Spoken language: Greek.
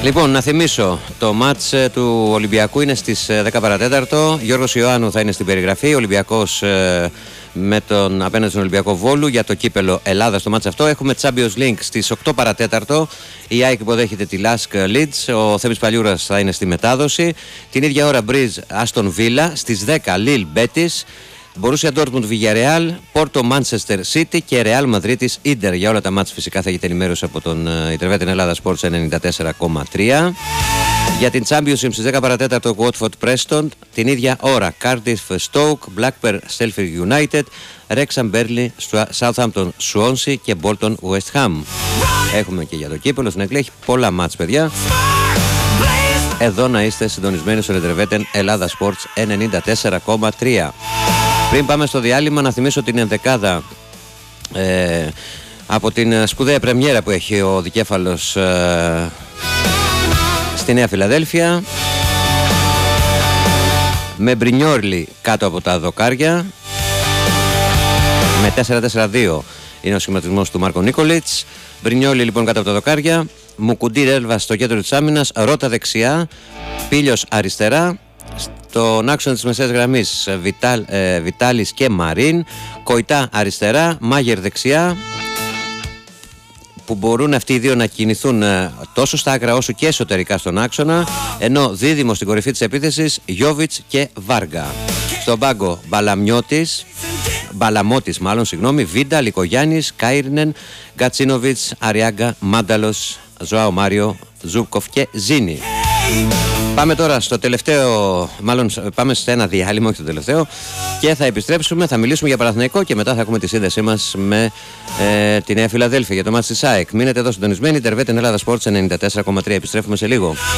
Λοιπόν, να θυμίσω, το μάτς του Ολυμπιακού είναι στις 10 παρατέταρτο. Γιώργος Ιωάννου θα είναι στην περιγραφή. Ο Ολυμπιακός απέναντι στον Ολυμπιακό Βόλου για το κύπελο Ελλάδα στο μάτς αυτό. Έχουμε Champions League στις 8 παρατέταρτο. Η ΑΕΚ υποδέχεται τη Lask Leeds. Ο Θέμης Παλιούρας θα είναι στη μετάδοση. Την ίδια ώρα Bridge Aston Villa. Στις 10 Lille Betis. Borussia Dortmund Villarreal, Porto Manchester City και Real Madrid Inter. Για όλα τα μάτς φυσικά θα έχετε ενημέρωση από τον Ιντερβέτεν Ελλάδα Sports 94,3. Για την Championship στις 10 παρατέταρτο Watford Preston. Την ίδια ώρα Cardiff Stoke, Blackburn Sheffield United, Wrexham Burnley, Southampton Swansea και Bolton West Ham. Έχουμε και για το κύπελο στην Αγγλία, έχει πολλά μάτς παιδιά. Εδώ να είστε συντονισμένοι στο Ιντερβέτεν Ελλάδα Sports 94,3. Πριν πάμε στο διάλειμμα, να θυμίσω την ενδεκάδα από την σπουδαία πρεμιέρα που έχει ο Δικέφαλος στη Νέα Φιλαδέλφια, με Μπρινιόρλι κάτω από τα δοκάρια, με 4-4-2 είναι ο σχηματισμός του Μάρκο Νίκολιτς. Μπρινιόρλι λοιπόν κάτω από τα δοκάρια, Μουκουντή Ρέλβα στο κέντρο της άμυνας, Ρότα δεξιά, Πίλιος αριστερά. Στον άξονα της μεσαίας γραμμής Βιτάλης και Μαρίν, Κοϊτά αριστερά, Μάγερ δεξιά, που μπορούν αυτοί οι δύο να κινηθούν τόσο στα άκρα όσο και εσωτερικά στον άξονα, ενώ δίδυμο στην κορυφή της επίθεσης Γιόβιτς και Βάργα. Στον πάγκο Μπαλαμότης, Βίντα, Λικογιάννης, Κάιρνεν, Γκατσίνοβιτς, Αριάγκα, Μάνταλος, Ζωάο Μάριο, Ζούκοφ και Ζίνη. Πάμε τώρα στο τελευταίο, πάμε σε ένα διάλειμμα, όχι το τελευταίο, και θα επιστρέψουμε, θα μιλήσουμε για Παναθηναϊκό και μετά θα ακούμε τη σύνδεσή μας με τη Νέα Φιλαδέλφια για το μάτς της ΑΕΚ. Μείνετε εδώ συντονισμένοι, Ιντερβέτεν Ελλάδα Sports 94,3. Επιστρέφουμε σε λίγο.